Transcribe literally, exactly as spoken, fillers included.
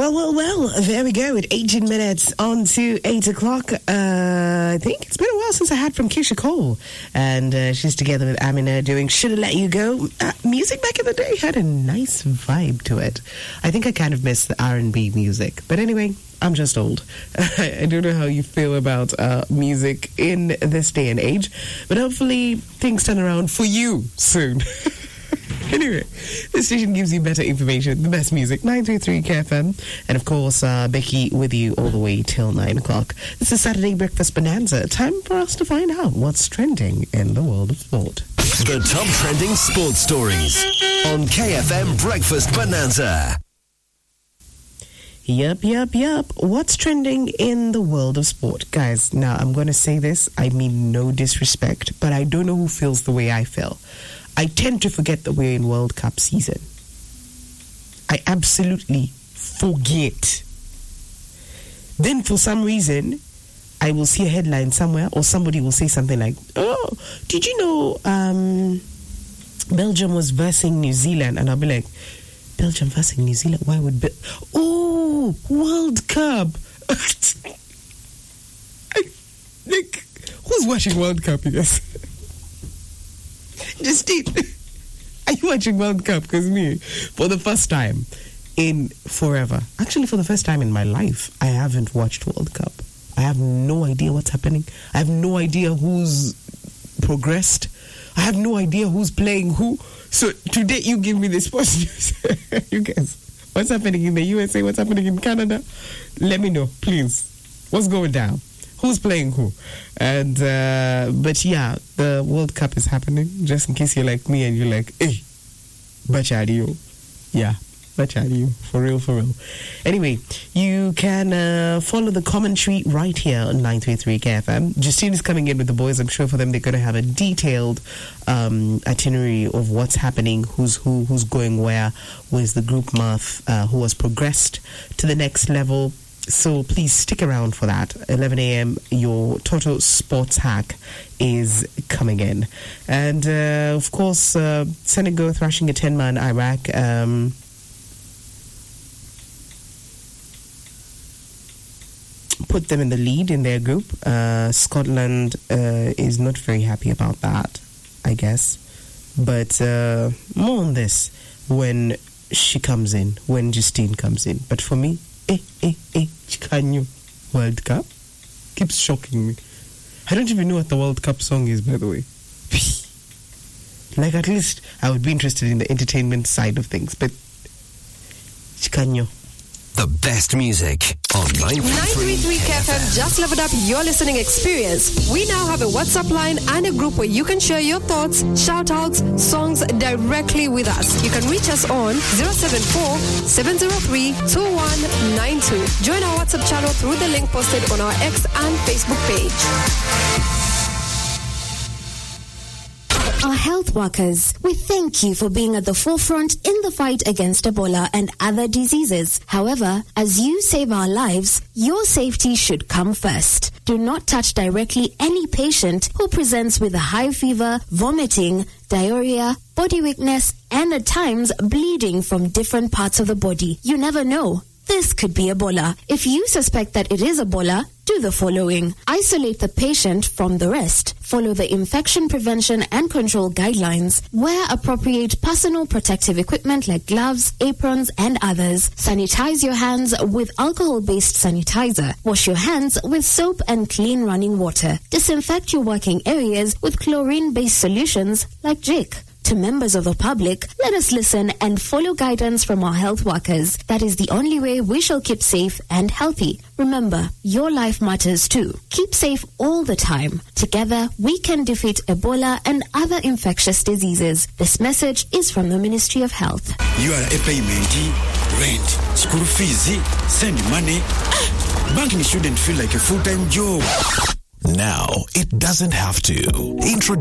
Well, well, well, there we go. At eighteen minutes on to eight o'clock. Uh, I think it's been a while since I had from Keisha Cole. And uh, she's together with Amina doing Shoulda Let You Go. Uh, music back in the day had a nice vibe to it. I think I kind of miss the R and B music. But anyway, I'm just old. I don't know how you feel about uh, music in this day and age. But hopefully things turn around for you soon. Anyway, this station gives you better information, the best music, nine three three K F M. And of course, uh, Becky with you all the way till nine o'clock. This is Saturday Breakfast Bonanza. Time for us to find out what's trending in the world of sport. The top trending sports stories on K F M Breakfast Bonanza. Yup, yup, yup. What's trending in the world of sport? Guys, now I'm going to say this. I mean no disrespect, but I don't know who feels the way I feel. I tend to forget that we're in World Cup season. I absolutely forget. Then for some reason, I will see a headline somewhere or somebody will say something like, oh, did you know um, Belgium was versing New Zealand? And I'll be like, Belgium versing New Zealand? Why would... Be- oh, World Cup! I, like, who's watching World Cup, you guys? Justine, are you watching World Cup? Because me, for the first time in forever, actually for the first time in my life, I haven't watched World Cup. I have no idea what's happening. I have no idea who's progressed. I have no idea who's playing who. So today you give me the sports news. You guys, what's happening in the U S A? What's happening in Canada? Let me know, please. What's going down? Who's playing who? And, uh, but yeah, the World Cup is happening, just in case you're like me and you're like, hey, Bachadio. Yeah, Bachadio. For real, for real. Anyway, you can uh, follow the commentary right here on nine three three K F M. Justine is coming in with the boys. I'm sure for them they're going to have a detailed um, itinerary of what's happening, who's who, who's going where, where's the group math, uh, who has progressed to the next level. So please stick around for that. eleven a.m. your Total Sports Hack is coming in. And, uh, of course, uh, Senegal thrashing a ten-man Iraq. Um, put them in the lead in their group. Uh, Scotland uh, is not very happy about that, I guess. But uh, more on this when she comes in, when Justine comes in. But for me, Eh, eh, eh, Chicanyo World Cup keeps shocking me. I don't even know what the World Cup song is, by the way. Like, at least I would be interested in the entertainment side of things, but Chicanyo. The best music on nine three three K F M. Just leveled up your listening experience. We now have a WhatsApp line and a group where you can share your thoughts, shout outs, songs directly with us. You can reach us on zero seven four, seven zero three, two one nine two. Join our WhatsApp channel through the link posted on our X and Facebook page. Our health workers, we thank you for being at the forefront in the fight against Ebola and other diseases. However, as you save our lives, your safety should come first. Do not touch directly any patient who presents with a high fever, vomiting, diarrhea, body weakness, and at times bleeding from different parts of the body. You never know. This could be Ebola. If you suspect that it is Ebola, do the following. Isolate the patient from the rest. Follow the infection prevention and control guidelines. Wear appropriate personal protective equipment like gloves, aprons, and others. Sanitize your hands with alcohol-based sanitizer. Wash your hands with soap and clean running water. Disinfect your working areas with chlorine-based solutions like Jik. To members of the public, let us listen and follow guidance from our health workers. That is the only way we shall keep safe and healthy. Remember, your life matters too. Keep safe all the time. Together, we can defeat Ebola and other infectious diseases. This message is from the Ministry of Health. You are a payment, rent, school fees, send money. Banking shouldn't feel like a full-time job. Now, it doesn't have to. Introduce